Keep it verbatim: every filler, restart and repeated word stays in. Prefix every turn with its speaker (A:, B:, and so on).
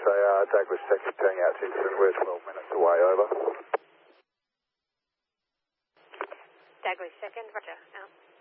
A: they are. Douglas second turning out to Incident. We're twelve minutes away, over.
B: Douglas second, roger, out.